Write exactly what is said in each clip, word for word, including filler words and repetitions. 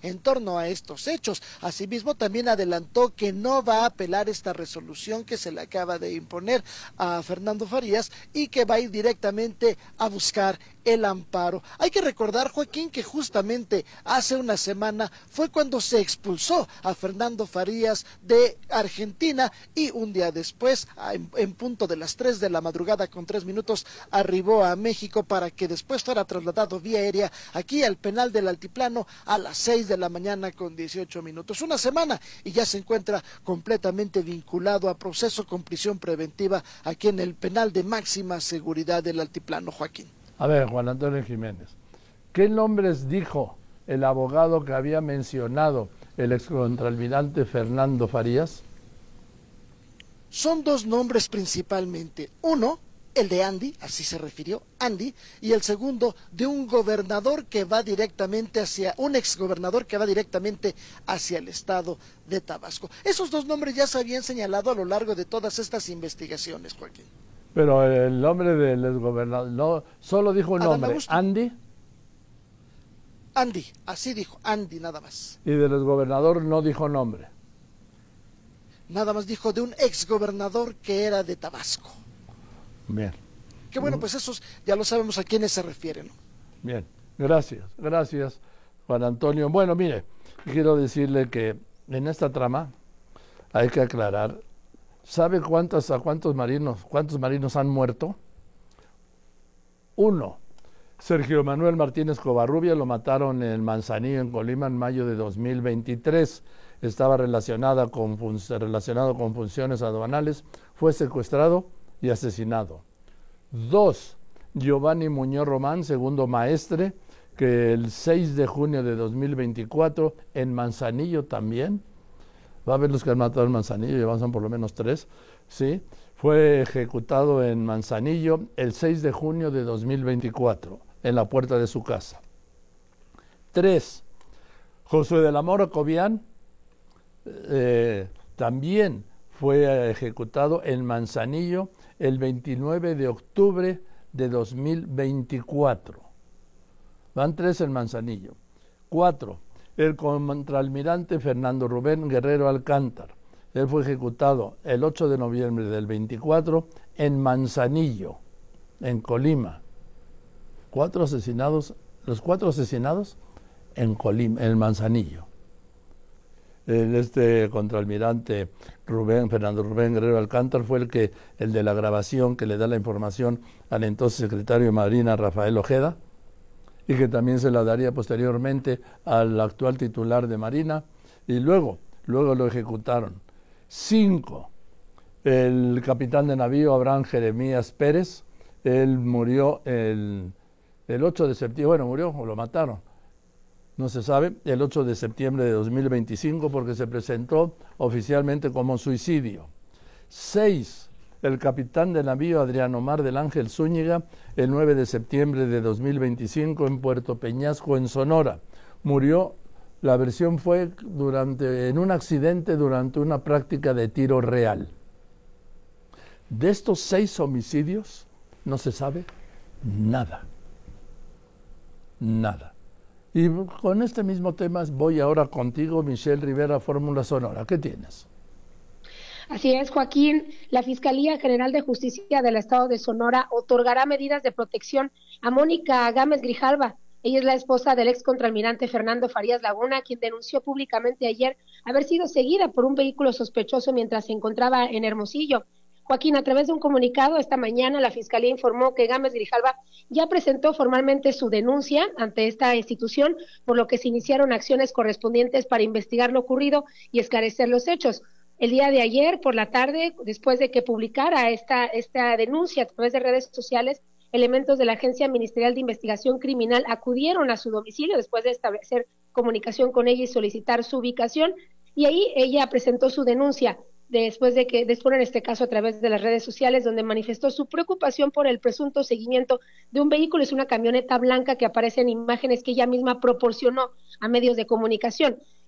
en torno a estos hechos. Asimismo, también adelantó que no va a apelar esta resolución que se le acaba de imponer a Fernando Farías y que va a ir directamente a buscar el amparo. Hay que recordar, Joaquín, que justamente hace una semana fue cuando se expulsó a Fernando Farías de Argentina y un día después, en, en punto de las tres de la madrugada con tres minutos, arribó a México para que después fuera trasladado vía aérea aquí al penal del Altiplano a las seis de la mañana con dieciocho minutos. Una semana y ya se encuentra completamente vinculado a proceso con prisión preventiva aquí en el penal de máxima seguridad del Altiplano, Joaquín. A ver, Juan Antonio Jiménez, ¿qué nombres dijo el abogado que había mencionado el excontralmirante Fernando Farías? Son dos nombres principalmente. Uno, el de Andy, así se refirió, Andy, y el segundo de un gobernador que va directamente hacia, un exgobernador que va directamente hacia el estado de Tabasco. Esos dos nombres ya se habían señalado a lo largo de todas estas investigaciones, Joaquín. Pero el nombre del exgobernador, no, solo dijo un nombre, Andy. Andy, así dijo, Andy nada más. Y del exgobernador no dijo nombre. Nada más dijo de un exgobernador que era de Tabasco. Bien. Que bueno, pues esos ya lo sabemos a quiénes se refieren, ¿no? Bien, gracias, gracias, Juan Antonio. Bueno, mire, quiero decirle que en esta trama hay que aclarar. ¿Sabe cuántos, a cuántos marinos, cuántos marinos han muerto? Uno. Sergio Manuel Martínez Covarrubia lo mataron en Manzanillo, en Colima, en mayo de dos mil veintitrés. Estaba relacionada con, relacionado con funciones aduanales. Fue secuestrado y asesinado. Dos. Giovanni Muñoz Román, segundo maestre, que el seis de junio de dos mil veinticuatro, en Manzanillo también, va a ver los que han matado en Manzanillo, ya son por lo menos tres, ¿sí? Fue ejecutado en Manzanillo el seis de junio de dos mil veinticuatro, en la puerta de su casa. Tres, Josué de la Mora Cobian, eh, también fue ejecutado en Manzanillo el veintinueve de octubre de dos mil veinticuatro. Van tres en Manzanillo. Cuatro, el contraalmirante Fernando Rubén Guerrero Alcántar. Él fue ejecutado el ocho de noviembre del veinticuatro en Manzanillo, en Colima. Cuatro asesinados, los cuatro asesinados en Colima, en Manzanillo. El este contraalmirante Rubén, Fernando Rubén Guerrero Alcántar fue el que, el de la grabación que le da la información al entonces secretario de Marina, Rafael Ojeda, y que también se la daría posteriormente al actual titular de Marina, y luego, luego lo ejecutaron. Cinco, el capitán de navío Abraham Jeremías Pérez, él murió el, el ocho de septiembre, bueno, murió o lo mataron, no se sabe, el ocho de septiembre de dos mil veinticinco, porque se presentó oficialmente como suicidio. Seis, el capitán de navío Adrián Omar del Ángel Zúñiga, el nueve de septiembre de dos mil veinticinco en Puerto Peñasco, en Sonora. Murió, la versión fue durante, en un accidente durante una práctica de tiro real. De estos seis homicidios no se sabe nada. Nada. Y con este mismo tema voy ahora contigo, Michelle Rivera, Fórmula Sonora. ¿Qué tienes? Así es, Joaquín. La Fiscalía General de Justicia del Estado de Sonora otorgará medidas de protección a Mónica Gámez Grijalva. Ella es la esposa del ex contraalmirante Fernando Farías Laguna, quien denunció públicamente ayer haber sido seguida por un vehículo sospechoso mientras se encontraba en Hermosillo. Joaquín, a través de un comunicado esta mañana, la Fiscalía informó que Gámez Grijalva ya presentó formalmente su denuncia ante esta institución, por lo que se iniciaron acciones correspondientes para investigar lo ocurrido y esclarecer los hechos. El día de ayer, por la tarde, después de que publicara esta, esta denuncia a través de redes sociales, elementos de la Agencia Ministerial de Investigación Criminal acudieron a su domicilio después de establecer comunicación con ella y solicitar su ubicación, y ahí ella presentó su denuncia, después de que, después en este caso a través de las redes sociales, donde manifestó su preocupación por el presunto seguimiento de un vehículo, es una camioneta blanca que aparece en imágenes que ella misma proporcionó a medios de comunicación.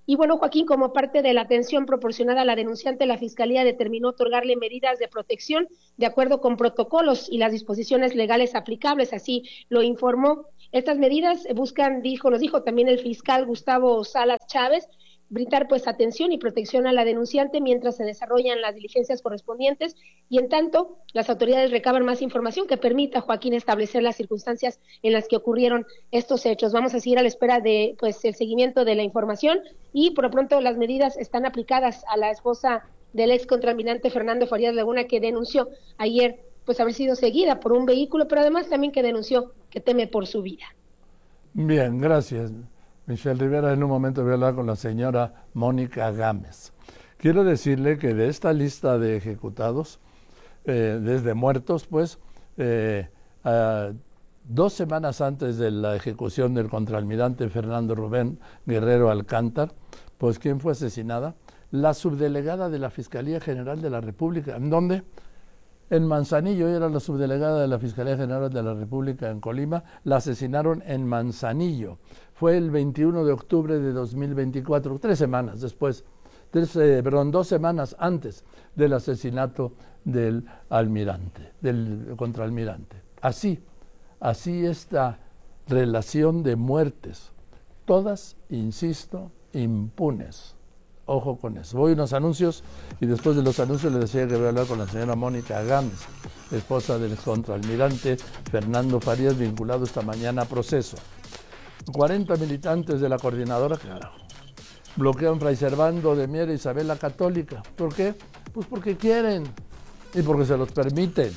Y bueno, Joaquín, como parte de la atención proporcionada a la denunciante, la Fiscalía determinó otorgarle medidas de protección de acuerdo con protocolos y las disposiciones legales aplicables, así lo informó. Estas medidas buscan, dijo, nos dijo también el fiscal Gustavo Salas Chávez, brindar pues atención y protección a la denunciante mientras se desarrollan las diligencias correspondientes y en tanto las autoridades recaban más información que permita, Joaquín, establecer las circunstancias en las que ocurrieron estos hechos. Vamos a seguir a la espera de pues el seguimiento de la información y por lo pronto las medidas están aplicadas a la esposa del ex contraalmirante Fernando Farías Laguna, que denunció ayer pues haber sido seguida por un vehículo, pero además también que denunció que teme por su vida. Bien, gracias. Michelle Rivera, en un momento voy a hablar con la señora Mónica Gámez. Quiero decirle que de esta lista de ejecutados, eh, desde muertos, pues, eh, uh, dos semanas antes de la ejecución del contraalmirante Fernando Rubén Guerrero Alcántar, pues, ¿quién fue asesinada? La subdelegada de la Fiscalía General de la República. ¿En dónde? En Manzanillo, era la subdelegada de la Fiscalía General de la República en Colima, la asesinaron en Manzanillo. Fue el veintiuno de octubre de dos mil veinticuatro, tres semanas después, tres, eh, perdón, dos semanas antes del asesinato del almirante, del contraalmirante. Así, así esta relación de muertes, todas, insisto, impunes. Ojo con eso. Voy a unos anuncios y después de los anuncios les decía que voy a hablar con la señora Mónica Gámez, esposa del contraalmirante Fernando Farías, vinculado esta mañana a proceso. cuarenta militantes de la coordinadora, carajo, bloquean Fray Servando de Mier e Isabel la Católica. ¿Por qué? Pues porque quieren y porque se los permiten.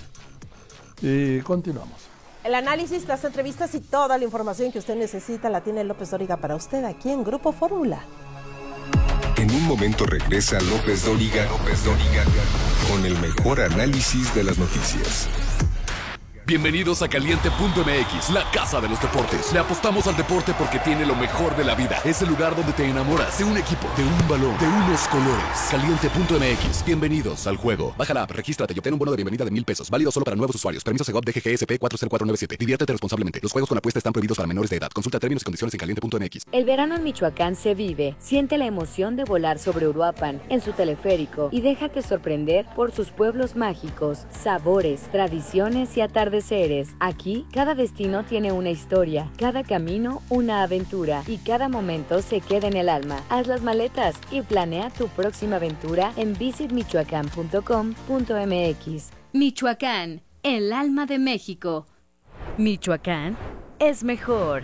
Y continuamos. El análisis, las entrevistas y toda la información que usted necesita la tiene López Dóriga para usted aquí en Grupo Fórmula. En un momento regresa López Dóriga, López Dóriga, con el mejor análisis de las noticias. Bienvenidos a Caliente punto M X, la casa de los deportes. Le apostamos al deporte porque tiene lo mejor de la vida. Es el lugar donde te enamoras de un equipo, de un balón, de unos colores. Caliente punto M X, bienvenidos al juego. Baja la app, regístrate y obtén un bono de bienvenida de mil pesos. Válido solo para nuevos usuarios. Permiso Segov D G G S P cuatro cero cuatro nueve siete. Diviértete responsablemente. Los juegos con apuesta están prohibidos para menores de edad. Consulta términos y condiciones en Caliente punto M X. El verano en Michoacán se vive. Siente la emoción de volar sobre Uruapan, en su teleférico, y déjate sorprender por sus pueblos mágicos, sabores, tradiciones y atardeceres. Aquí, cada destino tiene una historia, cada camino una aventura y cada momento se queda en el alma. Haz las maletas y planea tu próxima aventura en visit michoacán punto com punto m x. Michoacán, el alma de México. Michoacán es mejor.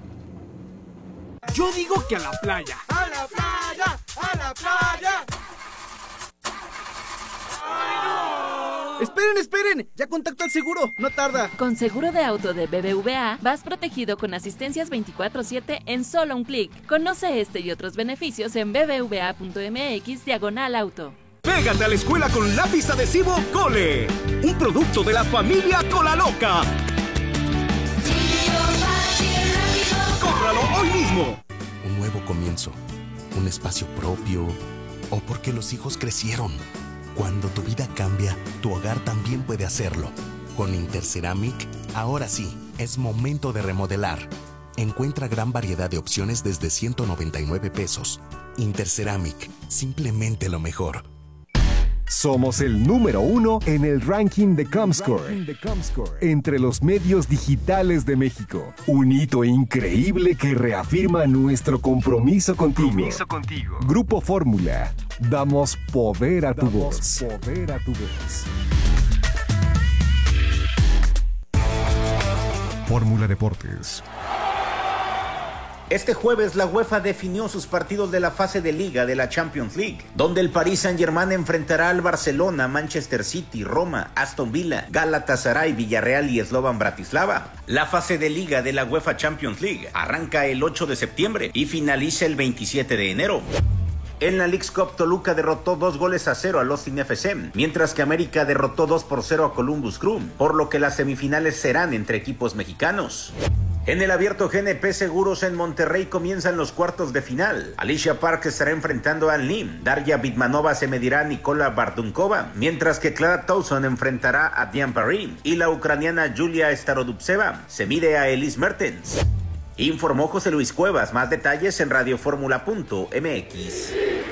Yo digo que a la playa. ¡A la playa! ¡A la playa! ¡Ay, no! ¡Esperen, esperen! ¡Ya contacto al seguro! ¡No tarda! Con seguro de auto de B B V A, vas protegido con asistencias veinticuatro siete en solo un clic. Conoce este y otros beneficios en b b v a punto m x diagonal auto. Pégate a la escuela con lápiz adhesivo Cole, un producto de la familia Colaloca. ¡Cómpralo hoy mismo! Un nuevo comienzo, un espacio propio, o porque los hijos crecieron. Cuando tu vida cambia, tu hogar también puede hacerlo. Con Interceramic, ahora sí, es momento de remodelar. Encuentra gran variedad de opciones desde ciento noventa y nueve pesos. Interceramic, simplemente lo mejor. Somos el número uno en el ranking de Comscore, entre los medios digitales de México. Un hito increíble que reafirma nuestro compromiso contigo. Compromiso contigo. Grupo Fórmula. Damos poder a tu voz. Poder a tu voz. Fórmula Deportes. Este jueves la UEFA definió sus partidos de la fase de liga de la Champions League, donde el Paris Saint-Germain enfrentará al Barcelona, Manchester City, Roma, Aston Villa, Galatasaray, Villarreal y Slovan Bratislava. La fase de liga de la UEFA Champions League arranca el ocho de septiembre y finaliza el veintisiete de enero. En la Leagues Cup, Toluca derrotó dos goles a cero al Austin F C, mientras que América derrotó dos por cero a Columbus Crew, por lo que las semifinales serán entre equipos mexicanos. En el abierto G N P Seguros en Monterrey comienzan los cuartos de final. Alicia Park estará enfrentando a Ann Lim, Darya Bitmanova se medirá a Nikola Bardunkova, mientras que Clara Towson enfrentará a Diane Parry y la ucraniana Julia Starodubtseva se mide a Elise Mertens. Informó José Luis Cuevas. Más detalles en radioformula punto m x.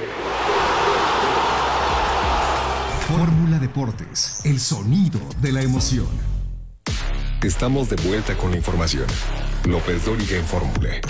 Fórmula Deportes, el sonido de la emoción. Estamos de vuelta con la información. López Dóriga en Fórmula.